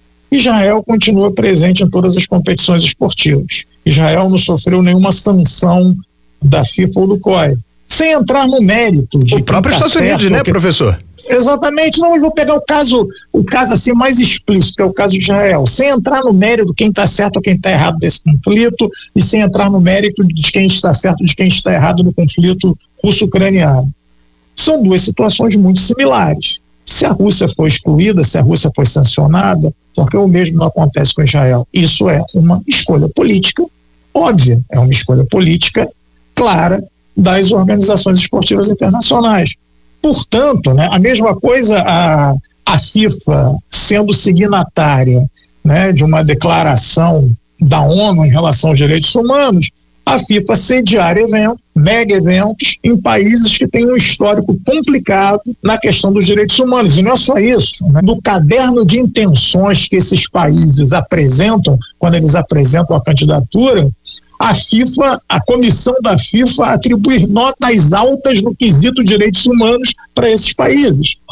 Israel continua presente em todas as competições esportivas. Israel não sofreu nenhuma sanção da FIFA ou do C O I. Sem entrar no mérito de o próprio Estados Unidos, né, professor? Exatamente, não, eu vou pegar o caso, o caso assim mais explícito, que é o caso de Israel, sem entrar no mérito de quem está certo ou quem está errado desse conflito, e sem entrar no mérito de quem está certo ou de quem está errado no conflito russo-ucraniano. São duas situações muito similares. Se a Rússia foi excluída, se a Rússia foi sancionada, porque o mesmo não acontece com Israel. Isso é uma escolha política óbvia, é uma escolha política clara das organizações esportivas internacionais. Portanto, né, a mesma coisa a, a FIFA sendo signatária, né, de uma declaração da ONU em relação aos direitos humanos, a FIFA sediar eventos, mega eventos, em países que têm um histórico complicado na questão dos direitos humanos. E não é só isso, né? No caderno de intenções que esses países apresentam, quando eles apresentam a candidatura, a FIFA, a comissão da FIFA atribuir notas altas no quesito direitos humanos para esses países.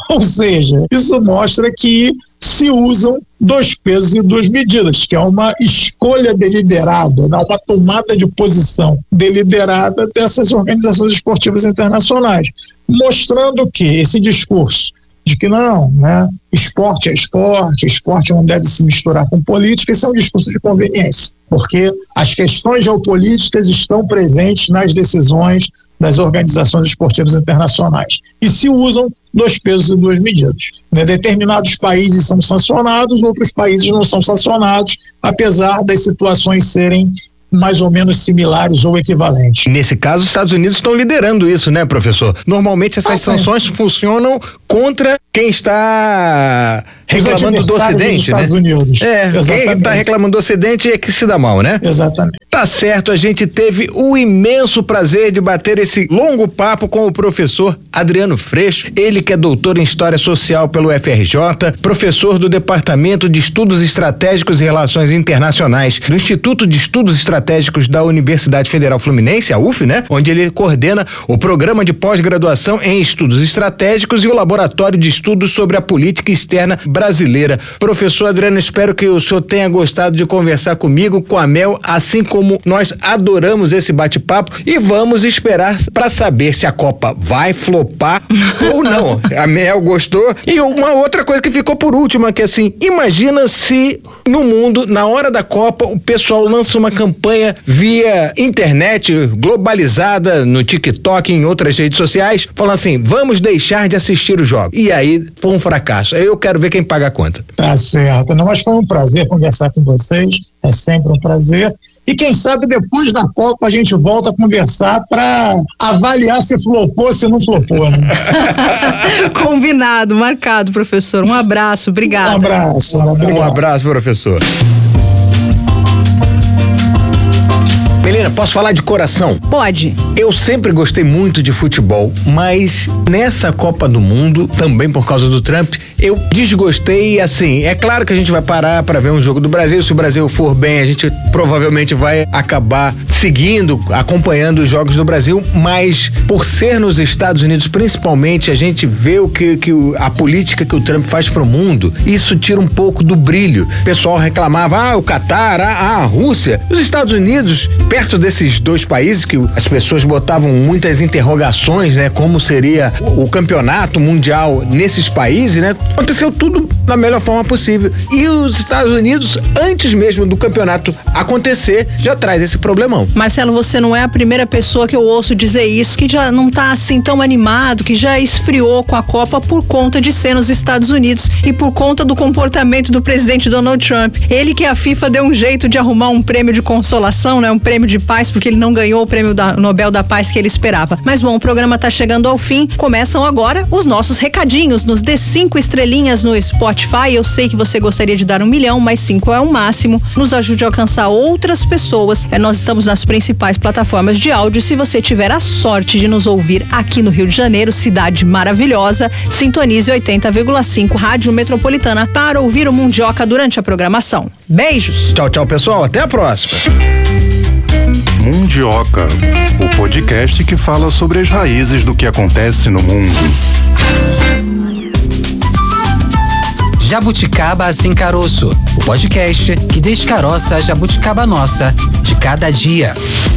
Ou seja, isso mostra que se usam dois pesos e duas medidas, que é uma escolha deliberada, né? Uma tomada de posição deliberada dessas organizações esportivas internacionais, mostrando que esse discurso de que não, né, esporte é esporte, esporte não deve se misturar com política, esse é um discurso de conveniência, porque as questões geopolíticas estão presentes nas decisões das organizações esportivas internacionais e se usam dois pesos e duas medidas. Né? Determinados países são sancionados, outros países não são sancionados, apesar das situações serem mais ou menos similares ou equivalentes. Nesse caso, os Estados Unidos estão liderando isso, né, professor? Normalmente essas ah, sanções funcionam contra quem está reclamando do Ocidente, né? Unidos. É, exatamente. Quem está reclamando do Ocidente é que se dá mal, né? Exatamente. Tá certo, a gente teve o imenso prazer de bater esse longo papo com o professor Adriano Freixo, ele que é doutor em História Social pelo F R J, professor do Departamento de Estudos Estratégicos e Relações Internacionais do Instituto de Estudos Estratégicos da Universidade Federal Fluminense, a U F, né? Onde ele coordena o programa de pós-graduação em Estudos Estratégicos e o Laboratório de Estudos sobre a Política Externa Brasileira. Professor Adriano, espero que o senhor tenha gostado de conversar comigo, com a Mel, assim como nós adoramos esse bate-papo e vamos esperar para saber se a Copa vai flopar ou não. A Mel gostou. E uma outra coisa que ficou por último, que assim, imagina se no mundo, na hora da Copa, o pessoal lança uma campanha via internet globalizada, no TikTok e em outras redes sociais, falando assim, vamos deixar de assistir o jogo. E aí foi um fracasso. Eu quero ver quem paga a conta. Tá certo. Não, mas foi um prazer conversar com vocês. É sempre um prazer. E quem sabe depois da Copa a gente volta a conversar para avaliar se flopou, se não flopou. Né? Combinado, marcado, professor. Um abraço, obrigado. Um abraço. Um abraço, professor. Melina, posso falar de coração? Pode. Eu sempre gostei muito de futebol, mas nessa Copa do Mundo, também por causa do Trump, eu desgostei, assim, é claro que a gente vai parar para ver um jogo do Brasil, se o Brasil for bem, a gente provavelmente vai acabar seguindo, acompanhando os jogos do Brasil, mas por ser nos Estados Unidos, principalmente, a gente vê o que, que o, a política que o Trump faz pro mundo, isso tira um pouco do brilho. O pessoal reclamava, ah, o Catar, ah, a Rússia, os Estados Unidos, perto desses dois países que as pessoas botavam muitas interrogações, né? Como seria o, o campeonato mundial nesses países, né? Aconteceu tudo da melhor forma possível. E os Estados Unidos, antes mesmo do campeonato acontecer, já traz esse problemão. Marcelo, você não é a primeira pessoa que eu ouço dizer isso, que já não tá assim tão animado, que já esfriou com a Copa por conta de ser nos Estados Unidos e por conta do comportamento do presidente Donald Trump. Ele que a FIFA deu um jeito de arrumar um prêmio de consolação, né? Um prêmio de paz, porque ele não ganhou o prêmio da Nobel da Paz que ele esperava. Mas bom, o programa tá chegando ao fim. Começam agora os nossos recadinhos. Nos dê cinco estrelinhas no Spotify. Eu sei que você gostaria de dar um milhão, mas cinco é o máximo. Nos ajude a alcançar outras pessoas. É, nós estamos nas principais plataformas de áudio. Se você tiver a sorte de nos ouvir aqui no Rio de Janeiro, cidade maravilhosa, sintonize oitenta vírgula cinco Rádio Metropolitana para ouvir o Mundioca durante a programação. Beijos! Tchau, tchau, pessoal. Até a próxima. Mundioca, o podcast que fala sobre as raízes do que acontece no mundo. Jabuticaba Sem Caroço, o podcast que descaroça a jabuticaba nossa de cada dia.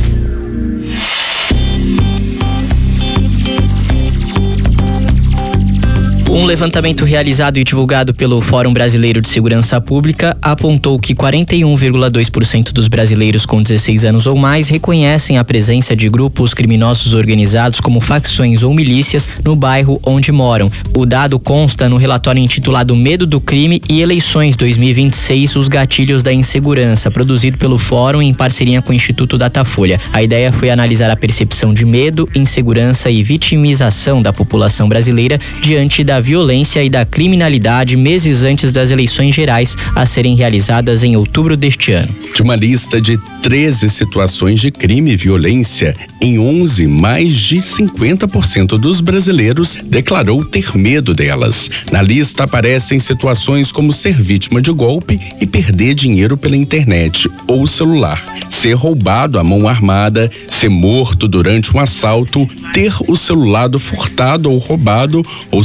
Um levantamento realizado e divulgado pelo Fórum Brasileiro de Segurança Pública apontou que quarenta e um vírgula dois por cento dos brasileiros com dezesseis anos ou mais reconhecem a presença de grupos criminosos organizados como facções ou milícias no bairro onde moram. O dado consta no relatório intitulado Medo do Crime e Eleições dois mil e vinte e seis, os gatilhos da insegurança, produzido pelo Fórum em parceria com o Instituto Datafolha. A ideia foi analisar a percepção de medo, insegurança e vitimização da população brasileira diante da violência e da criminalidade meses antes das eleições gerais a serem realizadas em outubro deste ano. De uma lista de treze situações de crime e violência, em onze, mais de cinquenta por cento dos brasileiros declarou ter medo delas. Na lista aparecem situações como ser vítima de golpe e perder dinheiro pela internet ou celular, ser roubado à mão armada, ser morto durante um assalto, ter o celular furtado ou roubado ou ser vítima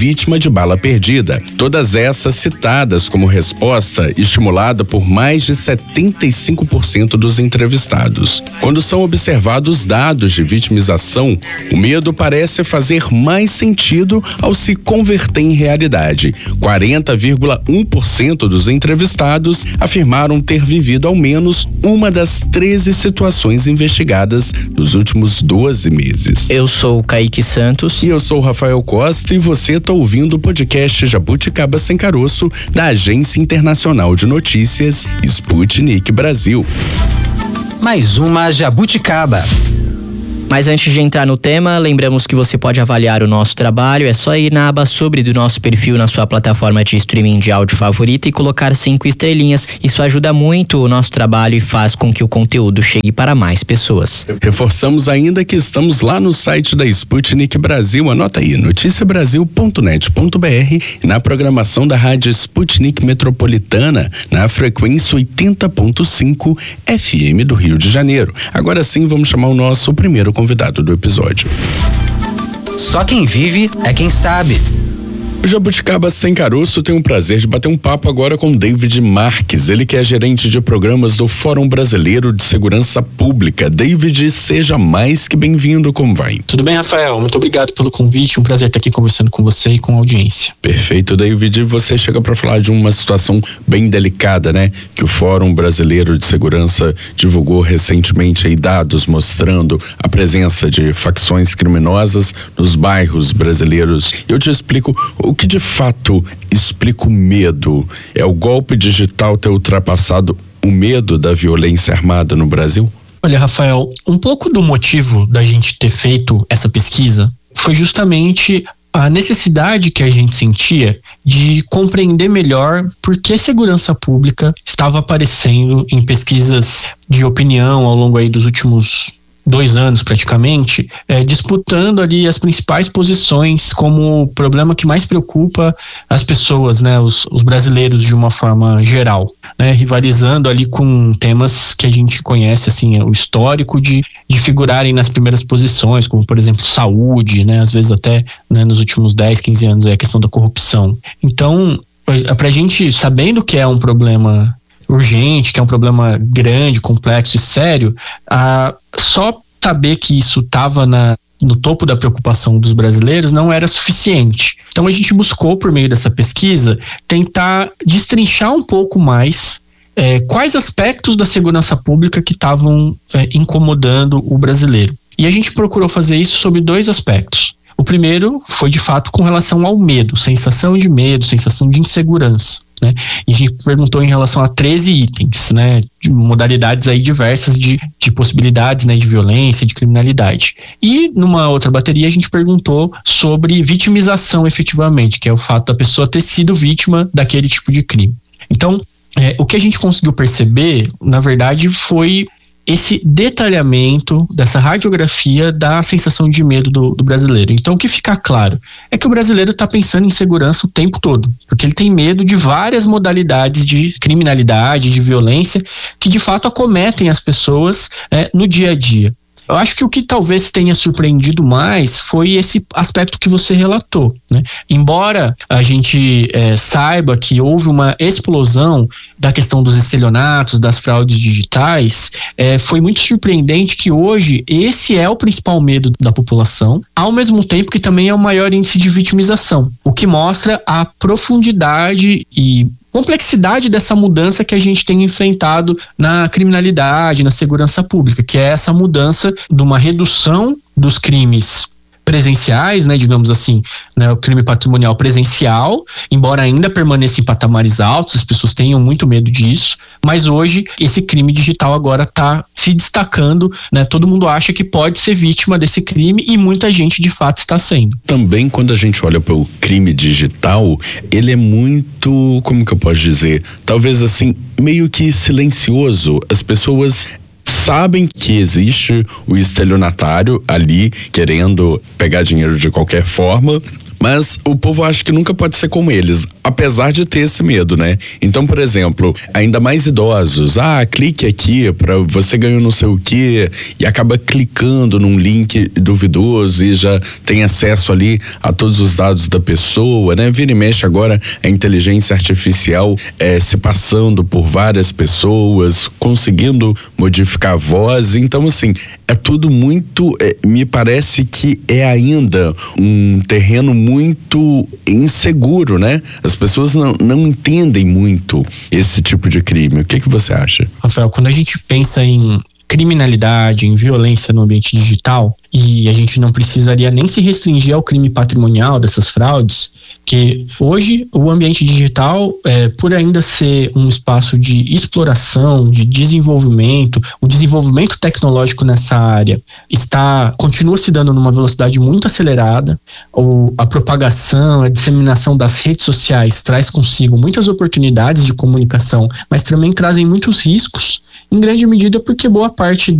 vítima de bala perdida. Todas essas citadas como resposta estimulada por mais de setenta e cinco por cento dos entrevistados. Quando são observados dados de vitimização, o medo parece fazer mais sentido ao se converter em realidade. quarenta vírgula um por cento dos entrevistados afirmaram ter vivido ao menos uma das treze situações investigadas nos últimos doze meses. Eu sou o Kaique Santos. E eu sou o Rafael Costa e você está ouvindo o podcast Jabuticaba Sem Caroço da Agência Internacional de Notícias Sputnik Brasil. Mais uma Jabuticaba. Mas antes de entrar no tema, lembramos que você pode avaliar o nosso trabalho. É só ir na aba sobre do nosso perfil na sua plataforma de streaming de áudio favorita e colocar cinco estrelinhas. Isso ajuda muito o nosso trabalho e faz com que o conteúdo chegue para mais pessoas. Reforçamos ainda que estamos lá no site da Sputnik Brasil. Anota aí, noticia brasil ponto net ponto b r e na programação da rádio Sputnik Metropolitana na frequência oitenta ponto cinco F M do Rio de Janeiro. Agora sim, vamos chamar o nosso primeiro convidado do episódio. Só quem vive é quem sabe. O Jabuticaba Sem Caroço tem o prazer de bater um papo agora com David Marques, ele que é gerente de programas do Fórum Brasileiro de Segurança Pública. David, seja mais que bem-vindo, como vai? Tudo bem, Rafael? Muito obrigado pelo convite, um prazer estar aqui conversando com você e com a audiência. Perfeito, David. Você chega para falar de uma situação bem delicada, né? Que o Fórum Brasileiro de Segurança divulgou recentemente aí dados mostrando a presença de facções criminosas nos bairros brasileiros. Eu te explico o que de fato explica o medo. É o golpe digital ter ultrapassado o medo da violência armada no Brasil? Olha, Rafael, um pouco do motivo da gente ter feito essa pesquisa foi justamente a necessidade que a gente sentia de compreender melhor por que segurança pública estava aparecendo em pesquisas de opinião ao longo aí dos últimos dois anos praticamente, é, disputando ali as principais posições como o problema que mais preocupa as pessoas, né, os, os brasileiros de uma forma geral, né, rivalizando ali com temas que a gente conhece, assim, o histórico de, de figurarem nas primeiras posições, como por exemplo saúde, né, às vezes até, né, nos últimos dez, quinze anos é a questão da corrupção. Então, pra gente, sabendo que é um problema urgente, que é um problema grande, complexo e sério, ah, só saber que isso estava no topo da preocupação dos brasileiros não era suficiente. Então a gente buscou, por meio dessa pesquisa, tentar destrinchar um pouco mais é, quais aspectos da segurança pública que estavam é, incomodando o brasileiro. E a gente procurou fazer isso sobre dois aspectos. O primeiro foi, de fato, com relação ao medo, sensação de medo, sensação de insegurança, né? E a gente perguntou em relação a treze itens, né? De modalidades aí diversas de, de possibilidades, né? De violência, de criminalidade. E numa outra bateria a gente perguntou sobre vitimização efetivamente, que é o fato da pessoa ter sido vítima daquele tipo de crime. Então, é, o que a gente conseguiu perceber, na verdade, foi esse detalhamento dessa radiografia da sensação de medo do, do brasileiro. Então, o que fica claro é que o brasileiro está pensando em segurança o tempo todo, porque ele tem medo de várias modalidades de criminalidade, de violência, que de fato acometem as pessoas é, no dia a dia. Eu acho que o que talvez tenha surpreendido mais foi esse aspecto que você relatou, né? Embora a gente é, saiba que houve uma explosão da questão dos estelionatos, das fraudes digitais, é, foi muito surpreendente que hoje esse é o principal medo da população, ao mesmo tempo que também é o maior índice de vitimização, o que mostra a profundidade e complexidade dessa mudança que a gente tem enfrentado na criminalidade, na segurança pública, que é essa mudança de uma redução dos crimes presenciais, né, digamos assim, né, o crime patrimonial presencial, embora ainda permaneça em patamares altos, as pessoas tenham muito medo disso, mas hoje esse crime digital agora está se destacando, né, todo mundo acha que pode ser vítima desse crime e muita gente de fato está sendo. Também quando a gente olha para o crime digital, ele é muito, como que eu posso dizer, talvez assim, meio que silencioso, as pessoas sabem que existe o estelionatário ali querendo pegar dinheiro de qualquer forma, mas o povo acha que nunca pode ser como eles, apesar de ter esse medo, né? Então, por exemplo, ainda mais idosos, ah, clique aqui para você ganhar não sei o quê, e acaba clicando num link duvidoso e já tem acesso ali a todos os dados da pessoa, né? Vira e mexe agora a inteligência artificial é, se passando por várias pessoas, conseguindo modificar a voz. Então, assim, é tudo muito, é, me parece que é ainda um terreno muito inseguro, né? As pessoas não, não entendem muito esse tipo de crime. O que que você acha? Rafael, quando a gente pensa em criminalidade, em violência no ambiente digital, e a gente não precisaria nem se restringir ao crime patrimonial dessas fraudes, que hoje o ambiente digital, é, por ainda ser um espaço de exploração, de desenvolvimento, o desenvolvimento tecnológico nessa área está, continua se dando numa velocidade muito acelerada. O, a propagação, a disseminação das redes sociais traz consigo muitas oportunidades de comunicação, mas também trazem muitos riscos, em grande medida porque boa parte